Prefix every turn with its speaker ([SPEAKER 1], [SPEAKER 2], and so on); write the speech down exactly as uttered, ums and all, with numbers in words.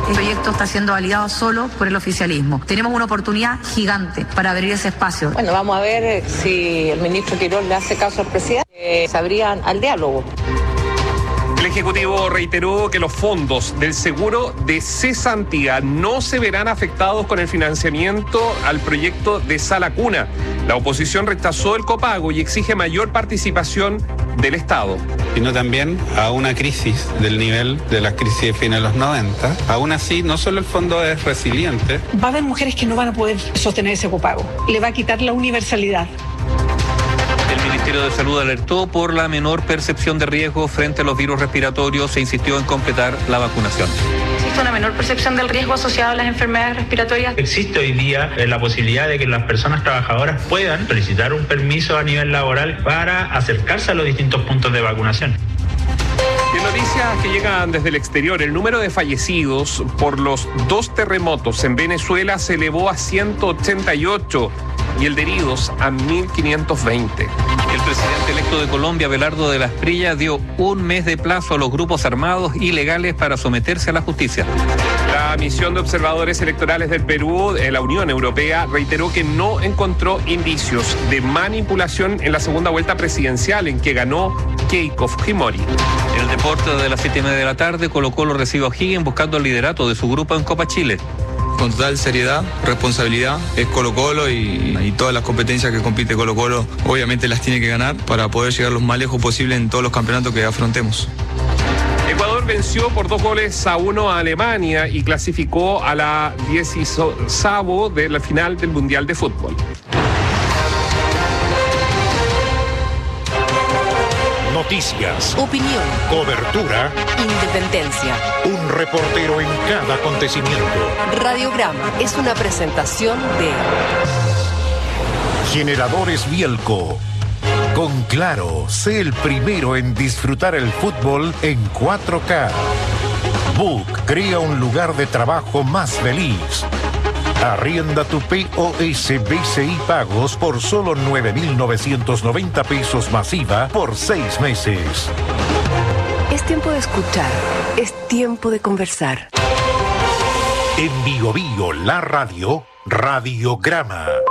[SPEAKER 1] El proyecto está siendo validado solo por el oficialismo. Tenemos una oportunidad gigante para abrir ese espacio.
[SPEAKER 2] Bueno, vamos a ver si el ministro Quirós le hace caso al presidente, eh, se abrían al diálogo.
[SPEAKER 3] El Ejecutivo reiteró que los fondos del seguro de cesantía no se verán afectados con el financiamiento al proyecto de Sala Cuna. La oposición rechazó el copago y exige mayor participación del Estado.
[SPEAKER 4] Sino también a una crisis del nivel de las crisis de fines de los noventa. Aún así, no solo el fondo es resiliente.
[SPEAKER 5] Va a haber mujeres que no van a poder sostener ese copago. Le va a quitar la universalidad.
[SPEAKER 6] El Ministerio de Salud alertó por la menor percepción de riesgo frente a los virus respiratorios e insistió en completar la vacunación.
[SPEAKER 7] Existe una menor percepción del riesgo asociado a las enfermedades respiratorias.
[SPEAKER 8] Existe hoy día la posibilidad de que las personas trabajadoras puedan solicitar un permiso a nivel laboral para acercarse a los distintos puntos de vacunación.
[SPEAKER 3] Y en noticias que llegan desde el exterior, el número de fallecidos por los dos terremotos en Venezuela se elevó a ciento ochenta y ocho y el de heridos a mil quinientos veinte.
[SPEAKER 6] El presidente electo de Colombia, Abelardo de la Espriella, dio un mes de plazo a los grupos armados ilegales para someterse a la justicia.
[SPEAKER 3] La misión de observadores electorales del Perú, de la Unión Europea, reiteró que no encontró indicios de manipulación en la segunda vuelta presidencial en que ganó Keiko Fujimori.
[SPEAKER 6] En el deporte de las siete y media de la tarde, Colo-Colo recibe a O'Higgins buscando el liderato de su grupo en Copa Chile.
[SPEAKER 9] Con total seriedad, responsabilidad, es Colo-Colo y, y todas las competencias que compite Colo-Colo obviamente las tiene que ganar para poder llegar lo más lejos posible en todos los campeonatos que afrontemos.
[SPEAKER 3] Ecuador venció por dos goles a uno a Alemania y clasificó a la dieciséis de la final del Mundial de Fútbol.
[SPEAKER 10] Noticias,
[SPEAKER 11] opinión,
[SPEAKER 10] cobertura,
[SPEAKER 11] independencia.
[SPEAKER 10] Un reportero en cada acontecimiento.
[SPEAKER 11] Radiograma es una presentación de
[SPEAKER 10] Generadores Bielco. Con Claro, sé el primero en disfrutar el fútbol en cuatro K. Book crea un lugar de trabajo más feliz. Arrienda tu P O S B C I Pagos por solo nueve mil novecientos noventa pesos masiva por seis meses.
[SPEAKER 11] Es tiempo de escuchar, es tiempo de conversar.
[SPEAKER 10] En Bio Bio, la radio, Radiograma.